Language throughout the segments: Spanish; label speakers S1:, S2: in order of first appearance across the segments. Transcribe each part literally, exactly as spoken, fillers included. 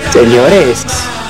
S1: Señores,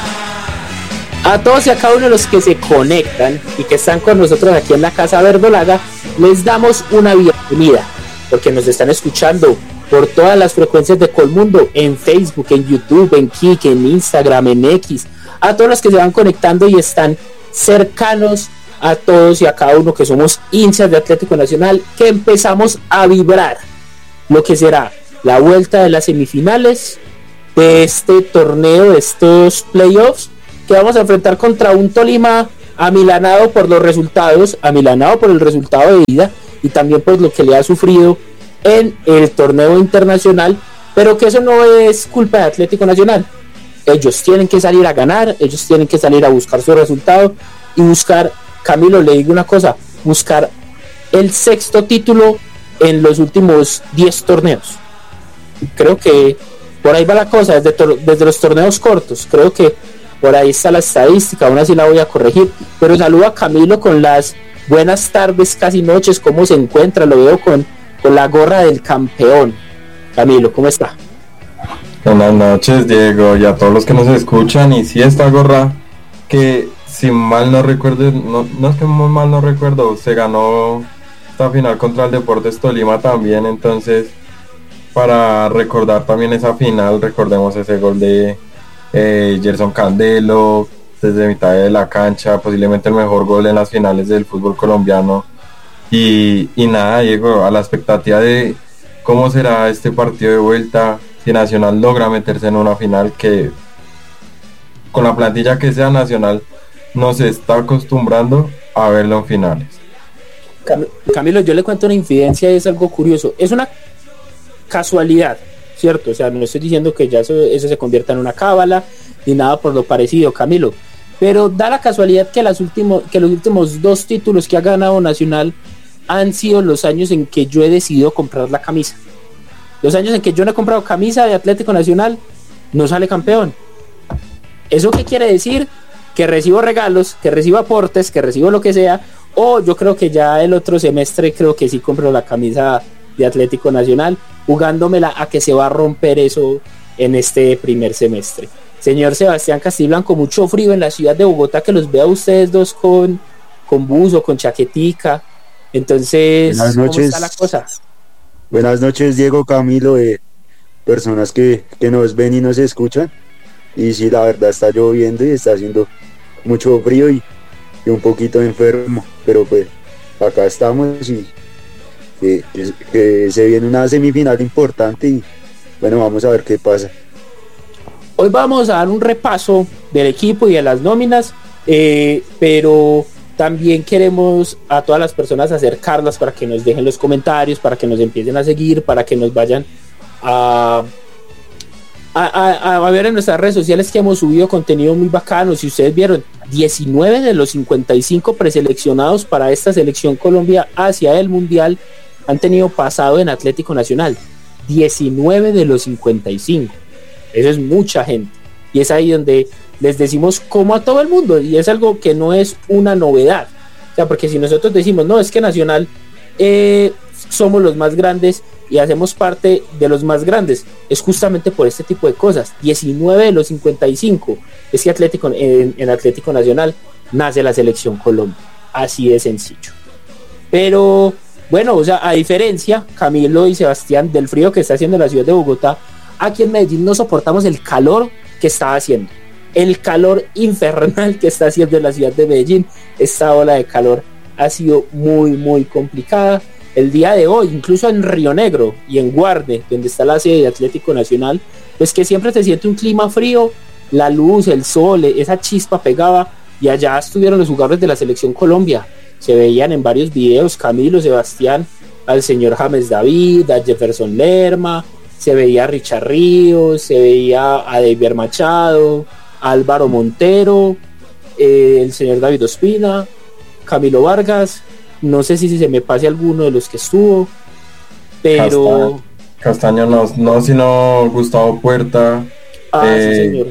S1: a todos y a cada uno de los que se conectan y que están con nosotros aquí en la Casa Verdolaga, les damos una bienvenida, porque nos están escuchando por todas las frecuencias de Colmundo, en Facebook, en YouTube, en Kik, en Instagram, en X, a todos los que se van conectando y están cercanos a todos y a cada uno que somos hinchas de Atlético Nacional, que empezamos a vibrar lo que será la vuelta de las semifinales de este torneo, de estos playoffs, que vamos a enfrentar contra un Tolima amilanado por los resultados, amilanado por el resultado de ida y también por lo que le ha sufrido en el torneo internacional, pero que eso no es culpa de Atlético Nacional. Ellos tienen que salir a ganar, ellos tienen que salir a buscar su resultado y buscar, Camilo, le digo una cosa, buscar el sexto título en los últimos diez torneos. Creo que por ahí va la cosa, desde, tor- desde los torneos cortos, creo que por ahí está la estadística, aún así la voy a corregir, pero saludo a Camilo con las buenas tardes, casi noches, ¿cómo se encuentra? Lo veo con, con la gorra del campeón. Camilo, ¿cómo está?
S2: Buenas noches, Diego, y a todos los que nos escuchan. Y si esta gorra, que si mal no recuerdo, no, no es que mal no recuerdo, se ganó esta final contra el Deportes Tolima también, entonces para recordar también esa final, recordemos ese gol de eh, Gerson Candelo desde mitad de la cancha, posiblemente el mejor gol en las finales del fútbol colombiano. Y, y nada, Diego, a la expectativa de cómo será este partido de vuelta, si Nacional logra meterse en una final, que con la plantilla que sea Nacional no se está acostumbrando a verlo en finales.
S1: Cam- Camilo, yo le cuento una infidencia y es algo curioso, es una casualidad, ¿cierto? O sea, no estoy diciendo que ya eso, eso se convierta en una cábala ni nada por lo parecido, Camilo, pero da la casualidad que, las último, que los últimos dos títulos que ha ganado Nacional han sido los años en que yo he decidido comprar la camisa. Los años en que yo no he comprado camisa de Atlético Nacional, no sale campeón. ¿Eso qué quiere decir? Que recibo regalos, que recibo aportes, que recibo lo que sea, o yo creo que ya el otro semestre creo que sí compro la camisa de Atlético Nacional, jugándomela a que se va a romper eso en este primer semestre. Señor Sebastián Castiblanco, mucho frío en la ciudad de Bogotá, que los vea ustedes dos con, con buzo, con chaquetica. Entonces,
S3: buenas noches.
S1: ¿cómo está la cosa?
S3: Buenas noches, Diego, Camilo, eh, personas que, que nos ven y nos escuchan. Y sí, la verdad está lloviendo y está haciendo mucho frío y, y un poquito enfermo, pero pues acá estamos y que, que, que se viene una semifinal importante y bueno, vamos a ver qué pasa.
S1: Hoy vamos a dar un repaso del equipo y de las nóminas, eh, pero también queremos a todas las personas acercarlas para que nos dejen los comentarios, para que nos empiecen a seguir, para que nos vayan a, a, a, a ver en nuestras redes sociales que hemos subido contenido muy bacano. Si ustedes vieron, diecinueve de los cincuenta y cinco preseleccionados para esta selección Colombia hacia el Mundial han tenido pasado en Atlético Nacional. diecinueve de los cincuenta y cinco. Eso es mucha gente. Y es ahí donde les decimos como a todo el mundo, y es algo que no es una novedad. O sea, porque si nosotros decimos, no, es que Nacional eh, somos los más grandes y hacemos parte de los más grandes, es justamente por este tipo de cosas. diecinueve de los cincuenta y cinco. Es que Atlético, en, en Atlético Nacional nace la selección Colombia. Así de sencillo. Pero bueno, o sea, a diferencia, Camilo y Sebastián, del frío que está haciendo en la ciudad de Bogotá, aquí en Medellín no soportamos el calor que está haciendo. El calor infernal que está haciendo en la ciudad de Medellín. Esta ola de calor ha sido muy, muy complicada. El día de hoy, incluso en Río Negro y en Guarde, donde está la sede de Atlético Nacional, pues que siempre se siente un clima frío, la luz, el sol, esa chispa pegaba, y allá estuvieron los jugadores de la selección Colombia. Se veían en varios videos, Camilo, Sebastián, al señor James David, a Jefferson Lerma, se veía a Richard Ríos, se veía a David Machado, a Álvaro Montero, eh, el señor David Ospina, Camilo Vargas, no sé si, si se me pase alguno de los que estuvo, pero...
S2: Castaño, Castaño no, no, sino Gustavo Puerta.
S1: Ah,
S2: eh,
S1: sí, señor.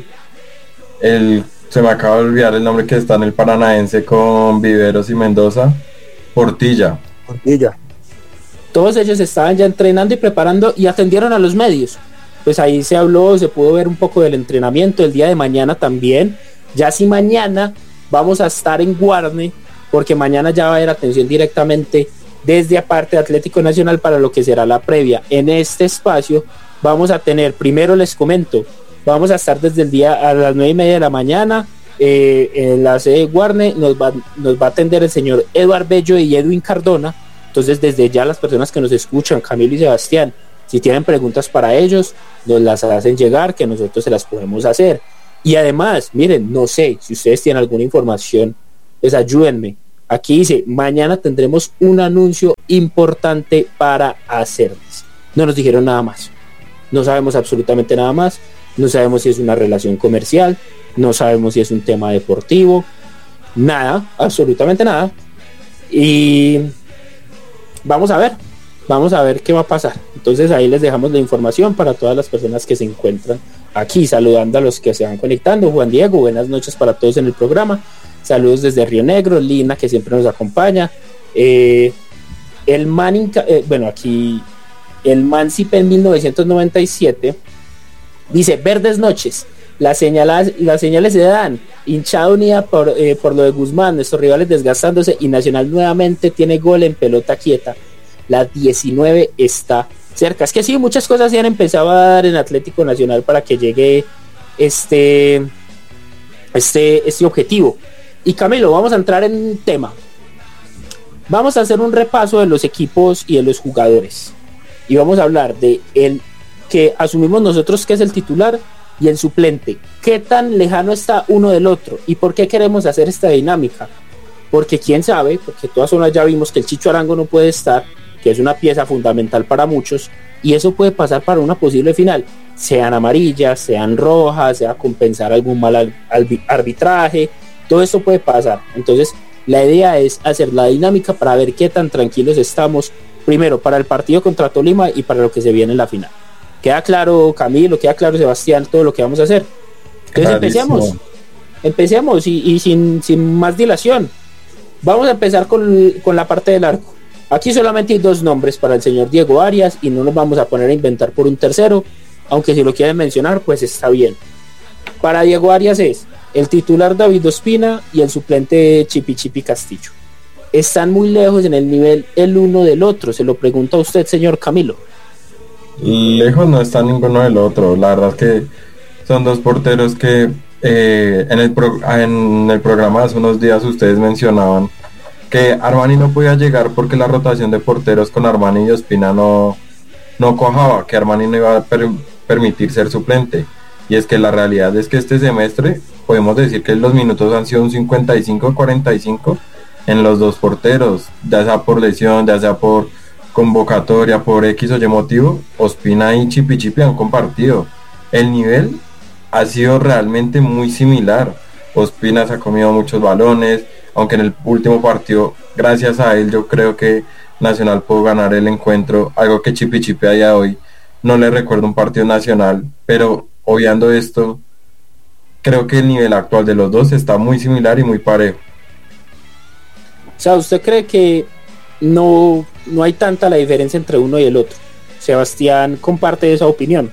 S2: El, se me acaba de olvidar el nombre, que está en el Paranaense con Viveros y Mendoza, Portilla.
S3: Portilla.
S1: Todos ellos estaban ya entrenando y preparando y atendieron a los medios. pues ahí se habló, se pudo ver un poco del entrenamiento el día de mañana también. Ya si mañana vamos a estar en Guarne, porque mañana ya va a haber atención directamente desde aparte de Atlético Nacional para lo que será la previa. En este espacio vamos a tener, primero les comento, vamos a estar desde el día a las nueve y media de la mañana eh, en la sede de Guarne. Nos va, nos va a atender el señor Eduard Bello y Edwin Cardona. Entonces desde ya las personas que nos escuchan, Camilo y Sebastián, si tienen preguntas para ellos, nos las hacen llegar, que nosotros se las podemos hacer. Y además, miren, no sé, si ustedes tienen alguna información, pues ayúdenme. Aquí dice, mañana tendremos un anuncio importante para hacerles. No nos dijeron nada más. No sabemos absolutamente nada más. No sabemos si es una relación comercial. No sabemos si es un tema deportivo. Nada, absolutamente nada. Y vamos a ver. Vamos a ver qué va a pasar. Entonces ahí les dejamos la información para todas las personas que se encuentran aquí, saludando a los que se van conectando. Juan Diego, buenas noches para todos en el programa. Saludos desde Río Negro. Lina, que siempre nos acompaña. Eh, el man, eh, bueno, aquí el Mancipe en mil novecientos noventa y siete dice: verdes noches, las señales, las señales se dan, hinchada unida por, eh, por lo de Guzmán, nuestros rivales desgastándose y Nacional nuevamente tiene gol en pelota quieta. La diecinueve está cerca. Es que sí, muchas cosas se han empezado a dar en Atlético Nacional para que llegue este, este, este objetivo. Y Camilo, vamos a entrar en un tema. Vamos a hacer un repaso de los equipos y de los jugadores. Y vamos a hablar de el que asumimos nosotros que es el titular y el suplente. ¿Qué tan lejano está uno del otro? ¿Y por qué queremos hacer esta dinámica? Porque quién sabe, porque todas zonas ya vimos que el Chicho Arango no puede estar, que es una pieza fundamental para muchos, y eso puede pasar para una posible final, sean amarillas, sean rojas, sea compensar algún mal arbitraje, todo esto puede pasar. Entonces la idea es hacer la dinámica para ver qué tan tranquilos estamos, primero para el partido contra Tolima y para lo que se viene en la final. ¿Queda claro, Camilo? ¿Queda claro, Sebastián, todo lo que vamos a hacer? Entonces empecemos, empecemos y, y sin, sin más dilación. Vamos a empezar con, con la parte del arco. Aquí solamente hay dos nombres para el señor Diego Arias y no nos vamos a poner a inventar por un tercero, aunque si lo quieren mencionar pues está bien. Para Diego Arias es el titular David Ospina y el suplente Chipi Chipi Castillo. Están muy lejos en el nivel el uno del otro, se lo pregunta a usted, señor Camilo.
S2: Lejos no está ninguno del otro, la verdad es que son dos porteros que eh, en, el pro, en el programa hace unos días ustedes mencionaban que Armani no podía llegar porque la rotación de porteros con Armani y Ospina no, no cuajaba, que Armani no iba a per, permitir ser suplente. Y es que la realidad es que este semestre podemos decir que los minutos han sido un cincuenta y cinco a cuarenta y cinco en los dos porteros, ya sea por lesión, ya sea por convocatoria, por X o Y motivo. Ospina y Chipi Chipi han compartido. El nivel ha sido realmente muy similar. Ospina se ha comido muchos balones, aunque en el último partido, gracias a él, yo creo que Nacional pudo ganar el encuentro, algo que Chipi Chipi a día de hoy no le recuerdo un partido nacional, pero obviando esto, creo que el nivel actual de los dos está muy similar y muy parejo.
S1: O sea, ¿usted cree que no, no hay tanta la diferencia entre uno y el otro? Sebastián comparte esa opinión.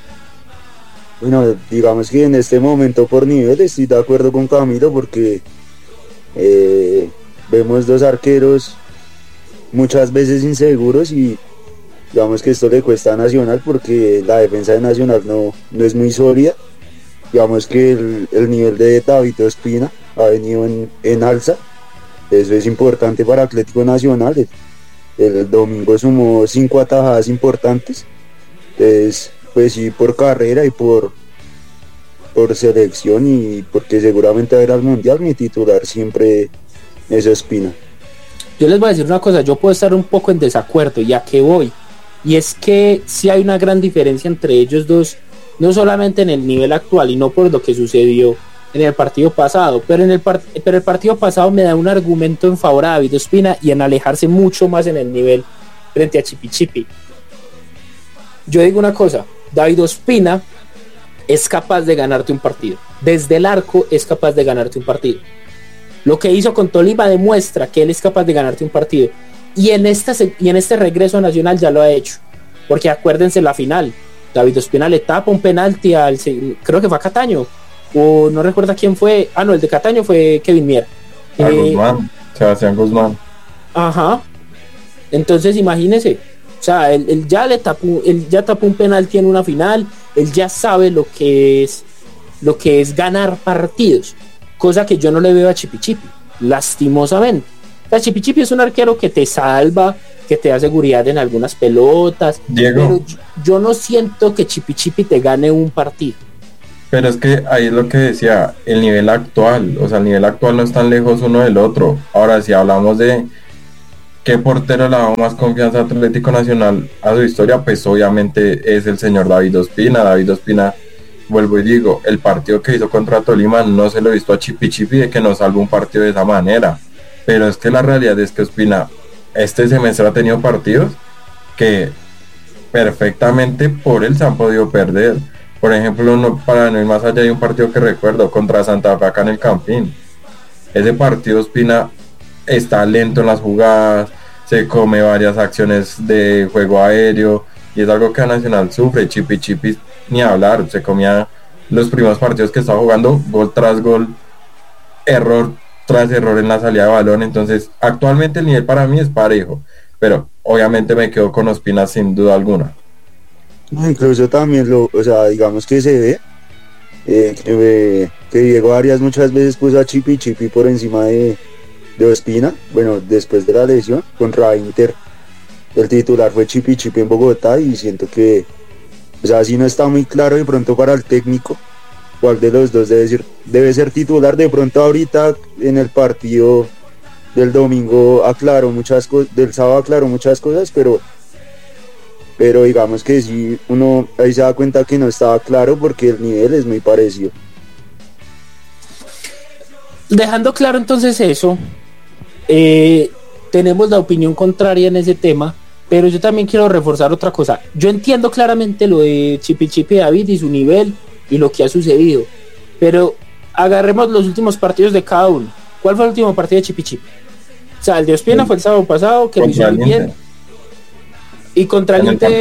S3: Bueno, digamos que en este momento por nivel estoy de acuerdo con Camilo porque eh, vemos dos arqueros muchas veces inseguros y digamos que esto le cuesta a Nacional porque la defensa de Nacional no, no es muy sólida. Digamos que el, el nivel de David Ospina ha venido en, en alza, eso es importante para Atlético Nacional. El, el domingo sumó cinco atajadas importantes, entonces pues sí, por carrera y por por selección y porque seguramente va a ir al mundial, mi titular siempre es Ospina.
S1: Yo les voy a decir una cosa, yo puedo estar un poco en desacuerdo, ¿y a qué voy? Y es que sí hay una gran diferencia entre ellos dos, no solamente en el nivel actual y no por lo que sucedió en el partido pasado, pero en el, part- pero el partido pasado me da un argumento en favor a David Ospina y en alejarse mucho más en el nivel frente a Chipi Chipi. Yo digo una cosa, David Ospina es capaz de ganarte un partido, desde el arco es capaz de ganarte un partido. Lo que hizo con Tolima demuestra que él es capaz de ganarte un partido, y en, esta, y en este regreso a Nacional ya lo ha hecho, porque acuérdense la final, David Ospina le tapa un penalti al, creo que fue a Cataño, o no recuerdo quién fue, ah no, el de Cataño fue Kevin Mier.
S2: A
S1: eh,
S2: Guzmán, Sebastián Guzmán.
S1: Ajá, entonces imagínese, o sea, él, él ya le tapó, él ya tapó un penalti en una final, él ya sabe lo que es, lo que es ganar partidos, cosa que yo no le veo a Chipi Chipi, lastimosamente. O sea, Chipi Chipi es un arquero que te salva, que te da seguridad en algunas pelotas,
S2: Diego,
S1: pero yo, yo no siento que Chipi Chipi te gane un partido.
S2: pero es que ahí es lo que decía, el nivel actual, o sea, el nivel actual no es tan lejos uno del otro. Ahora, si hablamos de qué portero le ha dado más confianza a Atlético Nacional a su historia, pues obviamente es el señor David Ospina. David Ospina, vuelvo y digo, el partido que hizo contra Tolima no se lo he visto a Chipi Chipi de que nos salve un partido de esa manera, pero es que la realidad es que Ospina este semestre ha tenido partidos que perfectamente por él se han podido perder. Por ejemplo, no, para no ir más allá, hay un partido que recuerdo contra Santa Fe acá en el Campín. Ese partido Ospina está lento en las jugadas, se come varias acciones de juego aéreo y es algo que a Nacional sufre. Chipi Chipi ni hablar, se comía los primeros partidos que estaba jugando, gol tras gol, error tras error en la salida de balón. Entonces actualmente el nivel para mí es parejo, pero obviamente me quedo con Ospina sin duda alguna.
S3: Incluso también lo, o sea, digamos que se ve eh, que, eh, que Diego Arias muchas veces puso a Chipi Chipi por encima de, de Ospina. Bueno, después de la lesión contra Inter, el titular fue Chipi Chipi en Bogotá, y siento que, o sea, si no está muy claro de pronto para el técnico cuál de los dos debe ser, debe ser titular. De pronto ahorita en el partido del domingo aclaró muchas cosas, del sábado aclaró muchas cosas, pero pero digamos que sí, uno ahí se da cuenta que no estaba claro porque el nivel es muy parecido.
S1: Dejando claro entonces eso, eh, tenemos la opinión contraria en ese tema, pero yo también quiero reforzar otra cosa. Yo entiendo claramente lo de Chipi Chipi David y su nivel y lo que ha sucedido, pero agarremos los últimos partidos de cada uno. ¿Cuál fue el último partido de Chipi Chipi? O sea, el de Ospina sí. fue el sábado pasado, que lo hizo muy bien, y contra el Inter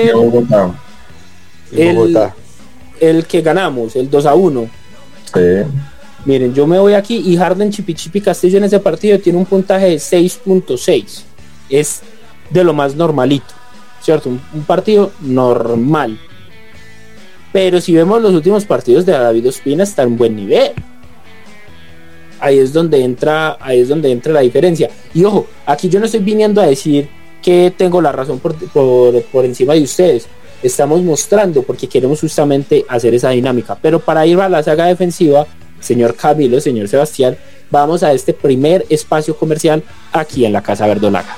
S1: el, el que ganamos, el dos a uno.
S2: Sí.
S1: Miren, yo me voy aquí y Harden Chipi Chipi Castillo en ese partido tiene un puntaje de seis punto seis, es de lo más normalito, ¿cierto? Un, un partido normal. Pero si vemos los últimos partidos de David Ospina, está en buen nivel. Ahí es donde entra, ahí es donde entra la diferencia. Y ojo, aquí yo no estoy viniendo a decir que tengo la razón por, por, por encima de ustedes. Estamos mostrando porque queremos justamente hacer esa dinámica. Pero para ir a la saga defensiva, señor Camilo, señor Sebastián, vamos a este primer espacio comercial aquí en la Casa Verdolaga.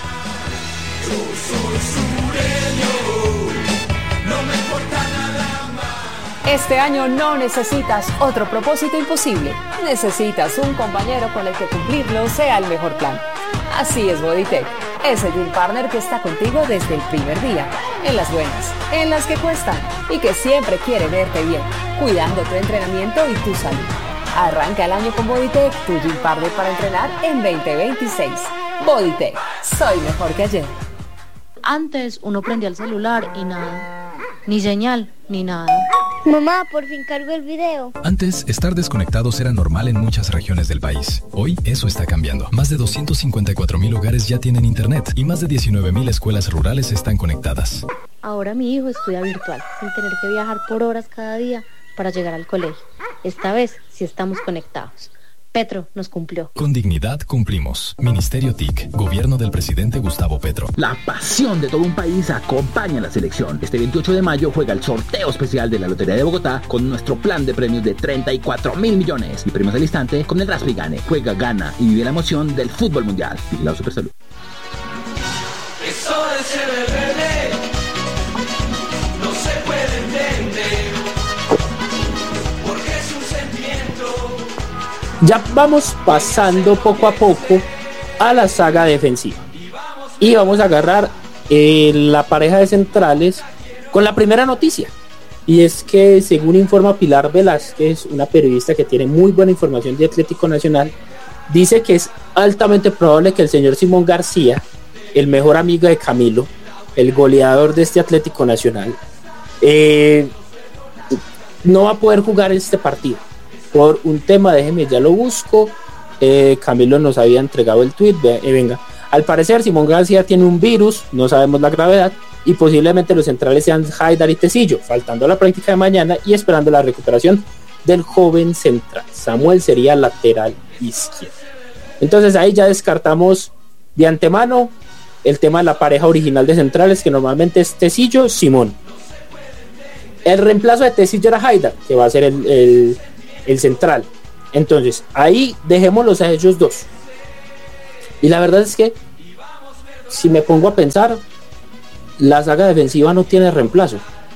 S4: Este año no necesitas otro propósito imposible. Necesitas un compañero con el que cumplirlo sea el mejor plan. Así es Bodytech, ese gym partner que está contigo desde el primer día, en las buenas, en las que cuestan y que siempre quiere verte bien, cuidando tu entrenamiento y tu salud. Arranca el año con Bodytech, tu gym partner para entrenar en veinte veintiséis. Bodytech, soy mejor que ayer.
S5: Antes uno prendía el celular y nada, ni señal, ni nada.
S6: Mamá, por fin cargo el video.
S7: Antes, estar desconectados era normal en muchas regiones del país. Hoy, eso está cambiando. Más de doscientos cincuenta y cuatro mil hogares ya tienen internet y más de diecinueve mil escuelas rurales están conectadas.
S5: Ahora mi hijo estudia virtual, sin tener que viajar por horas cada día para llegar al colegio. Esta vez, sí estamos conectados. Petro nos cumplió.
S7: Con dignidad cumplimos. Ministerio T I C, Gobierno del presidente Gustavo Petro.
S8: La pasión de todo un país acompaña a la selección. Este veintiocho de mayo juega el sorteo especial de la Lotería de Bogotá con nuestro plan de premios de treinta y cuatro mil millones y premios al instante con el Raspi Gane. Juega, gana y vive la emoción del fútbol mundial. Vigilado Supersalud.
S9: Eso de ser rebelde no se puede entender porque es un sentimiento.
S1: Ya vamos pasando poco a poco a la saga defensiva y vamos a agarrar eh, la pareja de centrales con la primera noticia, y es que según informa Pilar Velázquez, una periodista que tiene muy buena información de Atlético Nacional, dice que es altamente probable que el señor Simón García, el mejor amigo de Camilo, el goleador de este Atlético Nacional, Eh, no va a poder jugar este partido por un tema, déjeme, ya lo busco. eh, Camilo nos había entregado el tweet, ve, eh, venga, al parecer Simón García tiene un virus, no sabemos la gravedad, y posiblemente los centrales sean Haidar y Tecillo, faltando la práctica de mañana y esperando la recuperación del joven central. Samuel sería lateral izquierdo. Entonces ahí ya descartamos de antemano el tema de la pareja original de centrales, que normalmente es Tecillo, Simón. El reemplazo de Tecillo era Haidar, que va a ser el, el, el central. Entonces ahí dejémoslos a ellos dos. Y la verdad es que si me pongo a pensar, la saga defensiva no tiene reemplazo.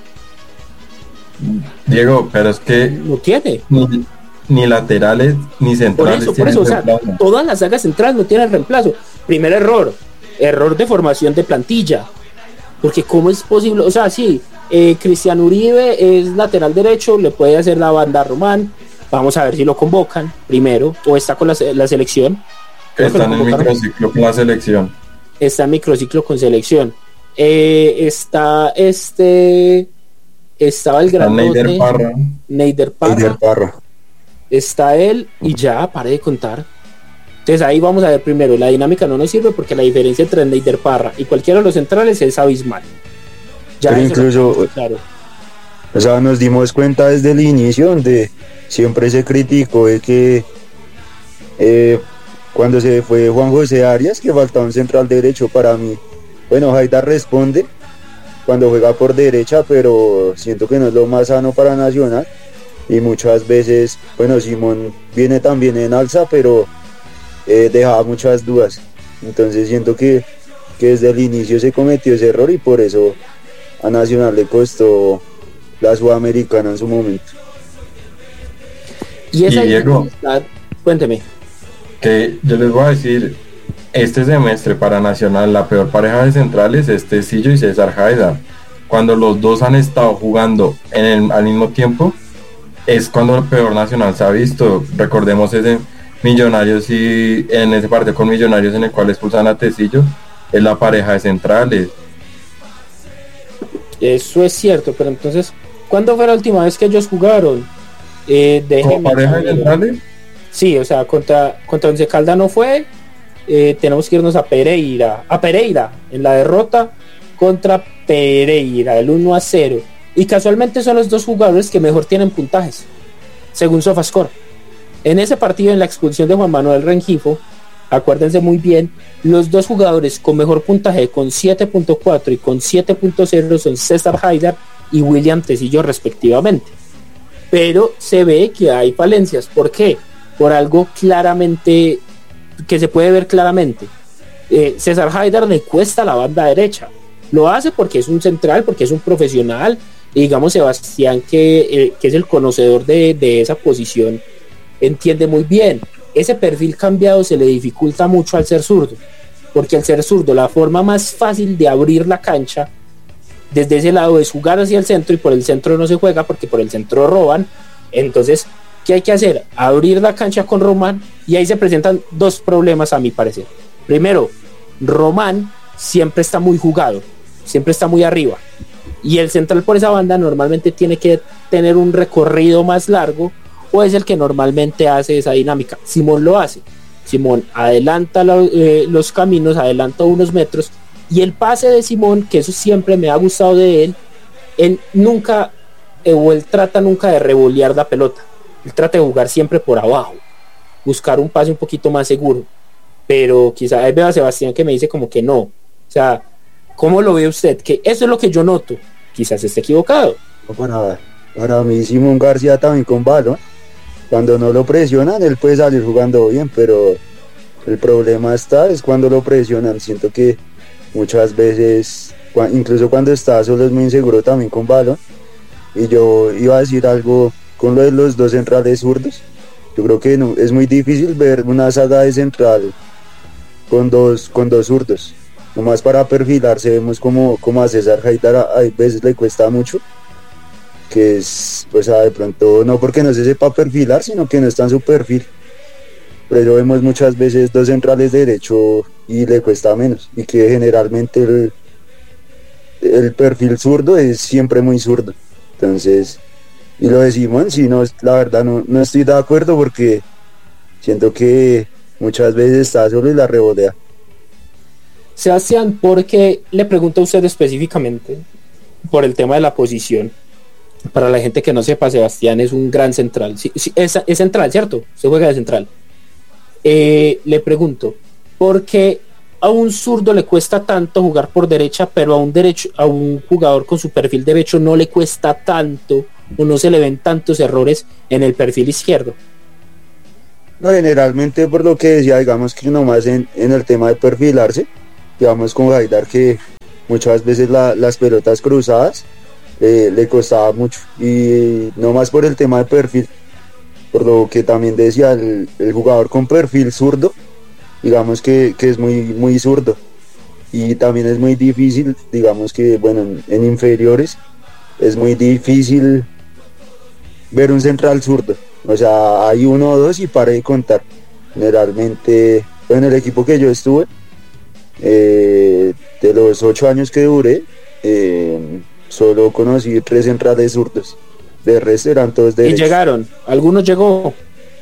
S2: Diego, pero es que
S1: no tiene
S2: ni, ni laterales ni centrales.
S1: Por eso, por eso, o sea, todas las sagas centrales no tienen reemplazo. Primer error, error de formación de plantilla. Porque cómo es posible, o sea, sí, eh, Cristian Uribe es lateral derecho, le puede hacer la banda a Román. Vamos a ver si lo convocan primero o está con la, la selección.
S2: Está en el microciclo con la selección.
S1: Está en microciclo con selección. Eh, está este estaba el gran
S2: Neider Parra.
S1: Neider Parra.
S3: Neider Parra.
S1: Está él y ya, pare de contar. Entonces ahí vamos a ver primero, la dinámica no nos sirve porque la diferencia entre Neider Parra y cualquiera de los centrales es abismal. Ya
S3: Pero incluso,
S1: lo, claro.
S3: O sea, nos dimos cuenta desde el inicio, donde siempre se criticó de que eh, cuando se fue Juan José Arias, que faltaba un central derecho. Para mí, bueno, Haidar responde cuando juega por derecha, pero siento que no es lo más sano para Nacional, y muchas veces, bueno, Simón viene también en alza, pero eh, dejaba muchas dudas. Entonces siento que, que desde el inicio se cometió ese error, y por eso a Nacional le costó la Sudamericana en su momento.
S1: Y esa
S2: y Diego,
S1: cuénteme.
S2: Que yo les voy a decir, este semestre para Nacional la peor pareja de centrales es Tecillo y César Haidar. Cuando los dos han estado jugando en el, al mismo tiempo, es cuando el peor Nacional se ha visto. Recordemos ese Millonarios, y en ese partido con Millonarios en el cual expulsan a Tecillo, es la pareja de centrales.
S1: Eso es cierto, pero entonces, ¿cuándo fue la última vez que ellos jugaron? Eh,
S2: ¿Como pareja de centrales?
S1: Sí, o sea, contra, contra Once Caldas no fue. Eh, tenemos que irnos a Pereira, a Pereira, en la derrota contra Pereira, el uno a cero. Y casualmente son los dos jugadores que mejor tienen puntajes, según Sofascore. En ese partido, en la expulsión de Juan Manuel Rengifo, acuérdense muy bien, los dos jugadores con mejor puntaje, con siete punto cuatro y con siete punto cero, son César Haidar y William Tecillo respectivamente. Pero se ve que hay falencias. ¿Por qué? Por algo claramente, que se puede ver claramente. eh, César Haidar le cuesta la banda derecha. Lo hace porque es un central, porque es un profesional, y digamos Sebastián, que, eh, que es el conocedor de, de esa posición, entiende muy bien. Ese perfil cambiado se le dificulta mucho al ser zurdo, porque al ser zurdo la forma más fácil de abrir la cancha desde ese lado es jugar hacia el centro, y por el centro no se juega porque por el centro roban. Entonces, ¿qué hay que hacer? Abrir la cancha con Román, y ahí se presentan dos problemas a mi parecer. Primero, Román siempre está muy jugado, siempre está muy arriba, y el central por esa banda normalmente tiene que tener un recorrido más largo, o es el que normalmente hace esa dinámica. Simón lo hace. Simón adelanta lo, eh, los caminos, adelanta unos metros, y el pase de Simón, que eso siempre me ha gustado de él, él nunca, eh, o él trata nunca de revolear la pelota. Él trata de jugar siempre por abajo, buscar un pase un poquito más seguro. Pero quizá ahí veo a Sebastián que me dice como que no. O sea, ¿cómo lo ve usted? Que eso es lo que yo noto. Quizás esté equivocado.
S3: Para, para mí Simón García también con balón, cuando no lo presionan, él puede salir jugando bien, pero el problema está es cuando lo presionan. Siento que muchas veces, incluso cuando está solo, es muy inseguro también con balón. Y yo iba a decir algo con lo de los dos centrales zurdos. Yo creo que no, es muy difícil ver una saga de central con dos con dos zurdos. Nomás para perfilarse vemos como, como a César Haidar a, a veces le cuesta mucho, que es, pues a de pronto, no porque no se sepa perfilar, sino que no está en su perfil. Pero vemos muchas veces dos centrales derecho y le cuesta menos, y que generalmente el, el perfil zurdo es siempre muy zurdo. Entonces, y lo de Simón, sí, no, la verdad no, no estoy de acuerdo porque siento que muchas veces está solo y la revolea.
S1: Sebastián, ¿por qué le pregunto a usted específicamente por el tema de la posición? Para la gente que no sepa, Sebastián es un gran central. Sí, sí, es, es central, ¿cierto? Se juega de central. Eh, le pregunto, ¿por qué a un zurdo le cuesta tanto jugar por derecha, pero a un derecho, a un jugador con su perfil derecho no le cuesta tanto o no se le ven tantos errores en el perfil izquierdo?
S3: No, generalmente por lo que decía, digamos que nomás en, en el tema de perfilarse, digamos con Haidar, que muchas veces la, las pelotas cruzadas eh, le costaba mucho, y no más por el tema de perfil, por lo que también decía, el, el jugador con perfil zurdo, digamos que, que es muy, muy zurdo, y también es muy difícil, digamos que, bueno, en, en inferiores es muy difícil ver un central zurdo, o sea, hay uno o dos y pare de contar. Generalmente, en el equipo que yo estuve, eh, de los ocho años que duré, eh, solo conocí tres centrales zurdos, de resto eran todos derechos.
S1: ¿Y llegaron? ¿Algunos llegó?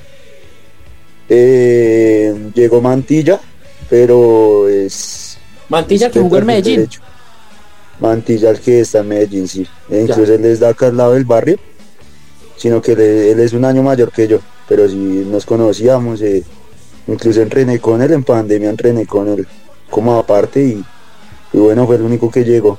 S3: Eh, llegó Mantilla, pero es...
S1: Mantilla
S3: es
S1: que jugó en Medellín.
S3: Derecho. Mantilla el que está en Medellín, sí. E incluso él es de acá al lado del barrio, sino que le, él es un año mayor que yo, pero si nos conocíamos, eh, incluso entrené con él en pandemia, entrené con él como aparte y, y bueno, fue el único que llegó.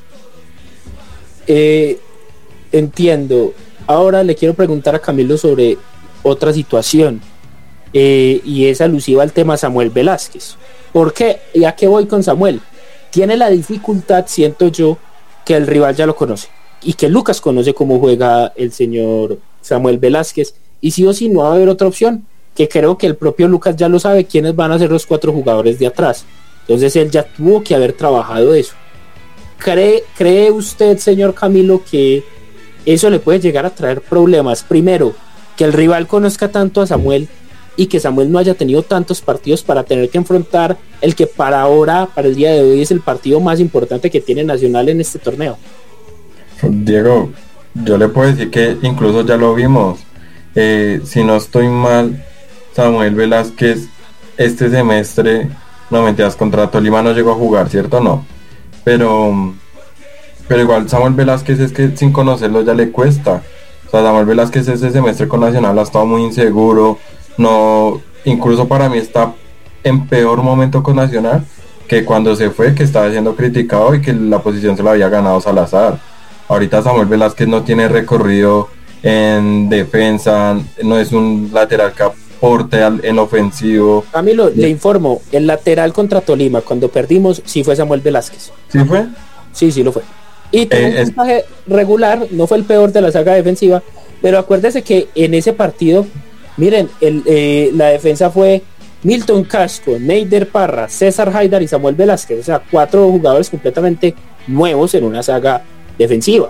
S1: Eh, entiendo. Ahora le quiero preguntar a Camilo sobre otra situación, eh, y es alusiva al tema Samuel Velázquez. ¿Por qué? ¿Y a qué voy con Samuel? Tiene la dificultad, siento yo, que el rival ya lo conoce y que Lucas conoce cómo juega el señor Samuel Velázquez, y sí o sí no va a haber otra opción, que creo que el propio Lucas ya lo sabe quiénes van a ser los cuatro jugadores de atrás. Entonces él ya tuvo que haber trabajado eso. ¿Cree, cree usted, señor Camilo, que eso le puede llegar a traer problemas? Primero, que el rival conozca tanto a Samuel y que Samuel no haya tenido tantos partidos para tener que enfrentar el que para ahora, para el día de hoy, es el partido más importante que tiene Nacional en este torneo.
S2: Diego, yo le puedo decir que incluso ya lo vimos. Eh, si no estoy mal, Samuel Velázquez este semestre, no mentiras, contra Tolima no llegó a jugar, ¿cierto? No. Pero, pero igual Samuel Velázquez es que sin conocerlo ya le cuesta. O sea, Samuel Velázquez este semestre con Nacional ha estado muy inseguro. No, incluso para mí está en peor momento con Nacional que cuando se fue, que estaba siendo criticado y que la posición se la había ganado Salazar. Ahorita Samuel Velázquez no tiene recorrido en defensa, no es un lateral que aporte en ofensivo.
S1: Camilo, le informo, el lateral contra Tolima, cuando perdimos, sí fue Samuel Velázquez.
S2: ¿Sí fue?
S1: Sí, sí lo fue. Y tuvo
S2: Eh,
S1: un
S2: es-
S1: puntaje regular, no fue el peor de la saga defensiva, pero acuérdese que en ese partido, miren, el, eh, la defensa fue Milton Casco, Neider Parra, César Haidar y Samuel Velázquez, o sea, cuatro jugadores completamente nuevos en una saga defensiva.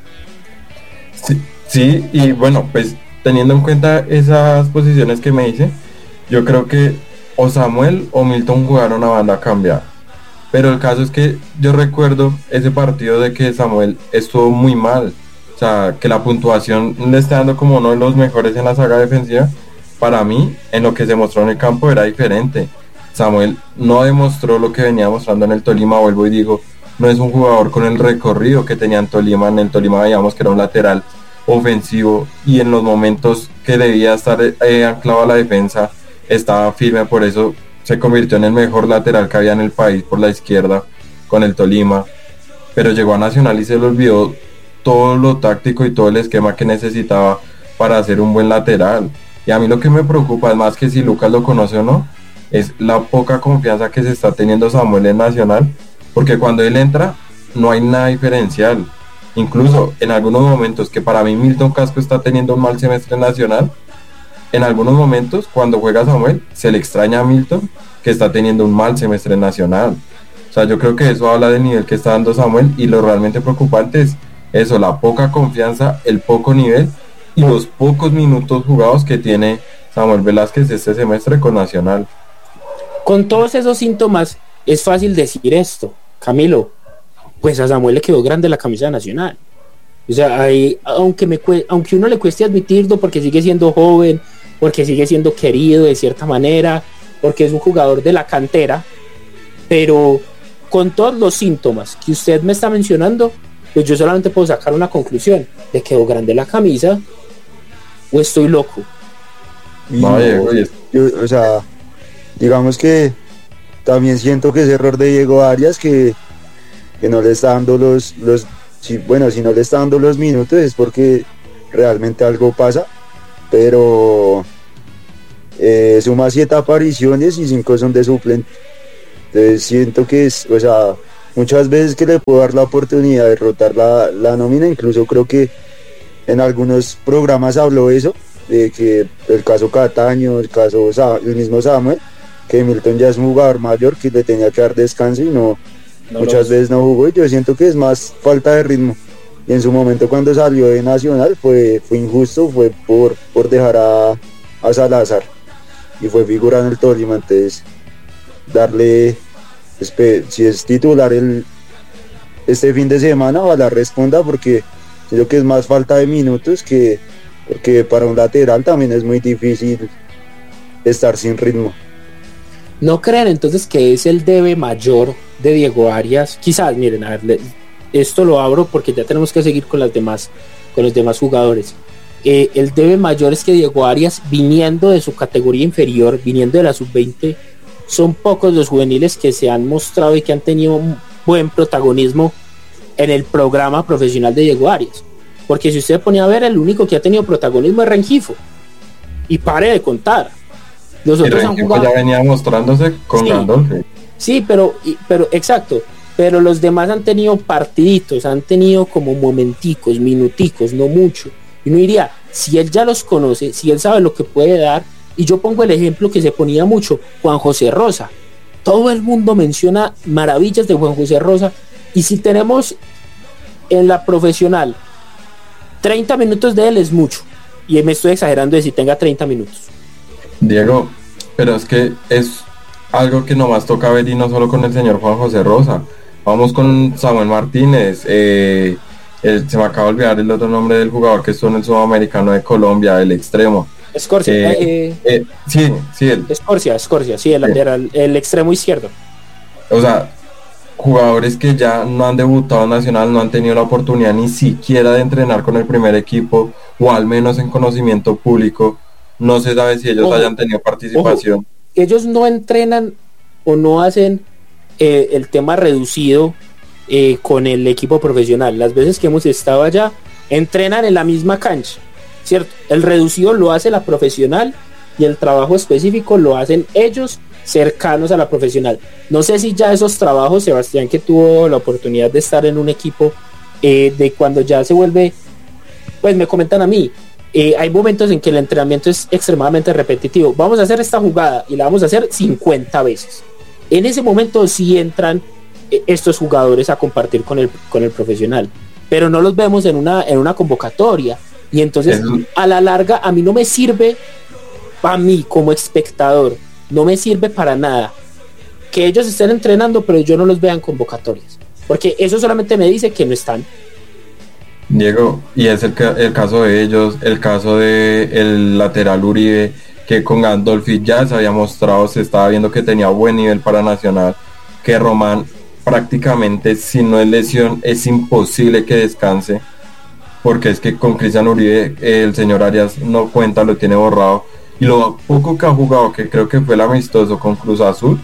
S2: Sí, sí, y bueno, pues teniendo en cuenta esas posiciones que me dice, yo creo que o Samuel o Milton jugaron a banda cambiada. Pero el caso es que yo recuerdo ese partido de que Samuel estuvo muy mal. O sea, que la puntuación le está dando como uno de los mejores en la saga defensiva. Para mí, en lo que se mostró en el campo era diferente. Samuel no demostró lo que venía mostrando en el Tolima, vuelvo y digo, no es un jugador con el recorrido que tenía en Tolima. En el Tolima veíamos que era un lateral ofensivo y en los momentos que debía estar eh, anclado a la defensa estaba firme, por eso se convirtió en el mejor lateral que había en el país por la izquierda con el Tolima, pero llegó a Nacional y se le olvidó todo lo táctico y todo el esquema que necesitaba para hacer un buen lateral. Y a mí lo que me preocupa es más que si Lucas lo conoce o no, es la poca confianza que se está teniendo Samuel en Nacional, porque cuando él entra no hay nada diferencial. Incluso en algunos momentos que para mí Milton Casco está teniendo un mal semestre nacional, en algunos momentos cuando juega Samuel se le extraña a Milton que está teniendo un mal semestre nacional. O sea, yo creo que eso habla del nivel que está dando Samuel, y lo realmente preocupante es eso, la poca confianza, el poco nivel y los pocos minutos jugados que tiene Samuel Velázquez este semestre con Nacional.
S1: Con todos esos síntomas es fácil decir esto, Camilo, pues a Samuel le quedó grande la camisa nacional. O sea, ahí, aunque, me, aunque uno le cueste admitirlo porque sigue siendo joven, porque sigue siendo querido de cierta manera, porque es un jugador de la cantera, pero con todos los síntomas que usted me está mencionando, pues yo solamente puedo sacar una conclusión: ¿le quedó grande la camisa o estoy loco?
S3: No, yo, o sea, digamos que también siento que es error de Diego Arias que, que no le está dando los, los si, bueno, si no le está dando los minutos es porque realmente algo pasa, pero eh, suma siete apariciones y cinco son de suplente. Entonces siento que es, o sea, muchas veces que le puedo dar la oportunidad de rotar la, la nómina, incluso creo que en algunos programas habló eso, de que el caso Cataño, el caso el mismo Samuel, que Milton ya es un jugador mayor que le tenía que dar descanso y no, no muchas veces no jugó, y yo siento que es más falta de ritmo, y en su momento cuando salió de Nacional fue, fue injusto, fue por, por dejar a, a Salazar y fue figura en el Tolima. Entonces darle, si es titular el, este fin de semana, ojalá responda, porque creo que es más falta de minutos que porque para un lateral también es muy difícil estar sin ritmo.
S1: ¿No creen entonces que es el debe mayor de Diego Arias? Quizás, miren, a ver, le, esto lo abro porque ya tenemos que seguir con las demás, con los demás jugadores. Eh, el debe mayor es que Diego Arias, viniendo de su categoría inferior, viniendo de la sub veinte, son pocos los juveniles que se han mostrado y que han tenido un buen protagonismo en el programa profesional de Diego Arias. Porque si usted ponía a ver, el único que ha tenido protagonismo es Rengifo, y pare de contar. Los
S2: y
S1: otros han jugado,
S2: ya venía mostrándose con
S1: sí,
S2: Gandolfi.
S1: Sí, pero, pero exacto, pero los demás han tenido partiditos, han tenido como momenticos, minuticos, no mucho. Y uno diría, si él ya los conoce, si él sabe lo que puede dar, y yo pongo el ejemplo que se ponía mucho, Juan José Rosa. Todo el mundo menciona maravillas de Juan José Rosa, y si tenemos en la profesional treinta minutos de él es mucho, y me estoy exagerando de si tenga treinta minutos.
S2: Diego, pero es que es algo que nomás toca ver, y no solo con el señor Juan José Rosa. Vamos con Samuel Martínez, eh, el, se me acaba de olvidar el otro nombre del jugador que estuvo en el Sudamericano de Colombia, el extremo.
S1: Escorcia,
S2: eh,
S1: eh,
S2: eh, sí, sí, el,
S1: Escorcia, Escorcia, sí, el
S2: sí.
S1: lateral, el extremo izquierdo.
S2: O sea, jugadores que ya no han debutado en Nacional, no han tenido la oportunidad ni siquiera de entrenar con el primer equipo, o al menos en conocimiento público. No se sabe si ellos ojo, hayan tenido participación.
S1: Ojo, ellos no entrenan o no hacen eh, el tema reducido eh, con el equipo profesional. Las veces que hemos estado allá, entrenan en la misma cancha, ¿cierto? El reducido lo hace la profesional y el trabajo específico lo hacen ellos cercanos a la profesional. No sé si ya esos trabajos, Sebastián, que tuvo la oportunidad de estar en un equipo, eh, de cuando ya se vuelve, pues me comentan a mí, eh, hay momentos en que el entrenamiento es extremadamente repetitivo. Vamos a hacer esta jugada y la vamos a hacer cincuenta veces. En ese momento sí entran eh, estos jugadores a compartir con el, con el profesional, pero no los vemos en una, en una convocatoria, y entonces es... a la larga a mí no me sirve, a mí como espectador no me sirve para nada que ellos estén entrenando pero yo no los vea en convocatorias, porque eso solamente me dice que no están.
S2: Diego, y es el, el caso de ellos, el caso de el lateral Uribe, que con Gandolfi ya se había mostrado, se estaba viendo que tenía buen nivel para Nacional, que Román prácticamente, si no es lesión, es imposible que descanse, porque es que con Cristian Uribe el señor Arias no cuenta, lo tiene borrado. Y lo poco que ha jugado, que creo que fue el amistoso con Cruz Azul,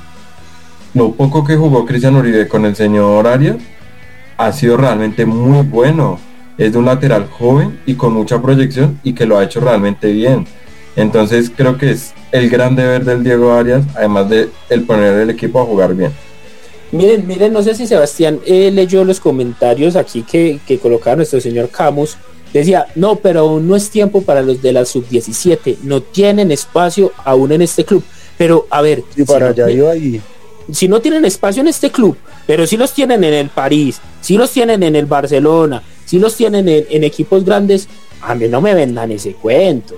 S2: lo poco que jugó Cristian Uribe con el señor Arias ha sido realmente muy bueno. Es de un lateral joven y con mucha proyección, y que lo ha hecho realmente bien. Entonces creo que es el gran deber del Diego Arias, además de el poner el equipo a jugar bien.
S1: Miren, miren, no sé si Sebastián eh, leyó los comentarios aquí que, que colocaba nuestro señor Camus. Decía, no, pero aún no es tiempo para los de la sub diecisiete, no tienen espacio aún en este club. Pero a ver,
S3: y para
S1: si,
S3: allá
S1: no,
S3: iba ahí.
S1: si no tienen espacio en este club, pero sí los tienen en el París, sí los tienen en el Barcelona, sí los tienen en, en equipos grandes, a mí no me vendan ese cuento.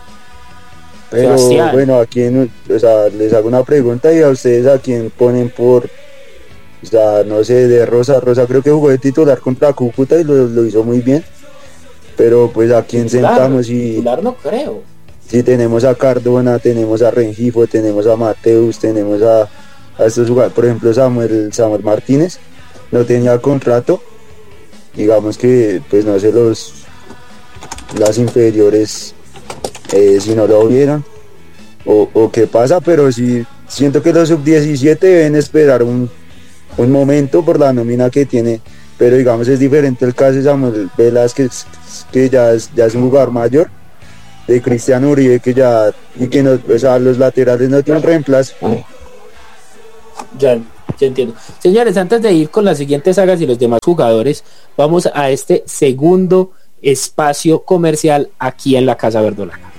S3: Pero
S1: Sebastián,
S3: bueno, a quién, o sea, les hago una pregunta, y a ustedes a quién ponen por O sea, no sé, de Rosa, Rosa creo que jugó de titular contra Cúcuta y lo, lo hizo muy bien. Pero pues a quién
S1: Titular,
S3: sentamos y...
S1: titular no creo.
S3: Sí, tenemos a Cardona, tenemos a Rengifo, tenemos a Mateus, tenemos a, a estos jugadores, por ejemplo Samuel, Samuel Martínez, no tenía contrato, digamos que pues no sé los las inferiores eh, si no lo hubieran o, o qué pasa, pero sí siento que los sub diecisiete deben esperar un, un momento por la nómina que tiene, pero digamos es diferente el caso de Samuel Velázquez, que ya es, ya es un jugador mayor, de Cristian Uribe, que ya, y que no, o sea, los laterales no tienen reemplazo.
S1: Ya, ya entiendo. Señores, antes de ir con las siguientes sagas y los demás jugadores, vamos a este segundo espacio comercial aquí en la Casa Verdolaga.